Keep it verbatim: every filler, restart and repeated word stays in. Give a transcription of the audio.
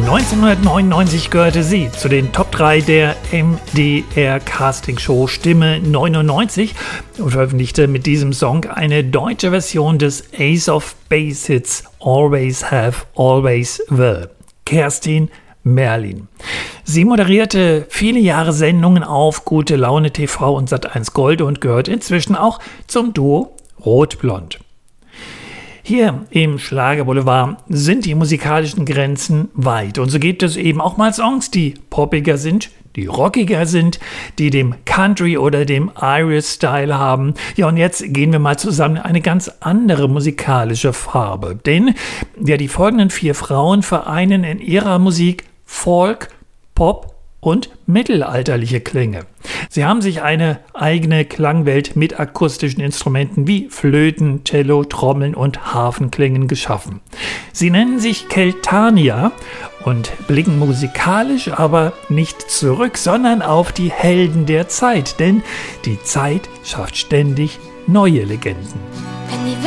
neunzehnhundertneunundneunzig gehörte sie zu den Top drei der M D R Castingshow Stimme neunundneunzig und veröffentlichte mit diesem Song eine deutsche Version des Ace of Base Hits Always Have, Always Will. Kerstin Merlin. Sie moderierte viele Jahre Sendungen auf Gute Laune T V und Sat eins Gold und gehört inzwischen auch zum Duo Rot-Blond. Hier im Schlagerboulevard sind die musikalischen Grenzen weit und so gibt es eben auch mal Songs, die poppiger sind, die rockiger sind, die dem Country oder dem Irish-Style haben. Ja, und jetzt gehen wir mal zusammen in eine ganz andere musikalische Farbe, denn ja, die folgenden vier Frauen vereinen in ihrer Musik Folk, Pop und mittelalterliche Klänge. Sie haben sich eine eigene Klangwelt mit akustischen Instrumenten wie Flöten, Cello, Trommeln und Harfenklängen geschaffen. Sie nennen sich Keltania und blicken musikalisch aber nicht zurück, sondern auf die Helden der Zeit, denn die Zeit schafft ständig neue Legenden.